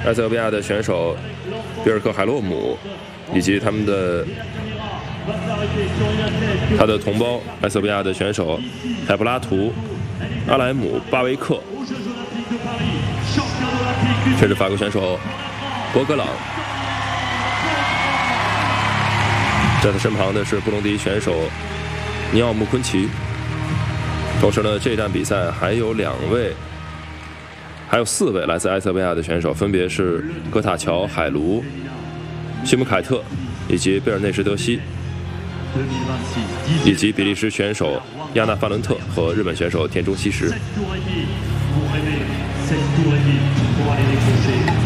埃塞俄比亚的选手比尔克海洛姆，以及他的同胞埃塞俄比亚的选手海布拉图、阿莱姆、巴维克，这是法国选手博格朗。在他身旁的是布隆迪选手尼奥穆昆奇。同时呢，这站比赛还有4位来自埃塞俄比亚的选手，分别是戈塔乔、海卢、西姆凯特以及贝尔内什德西，以及比利时选手亚纳法伦特和日本选手田中希实。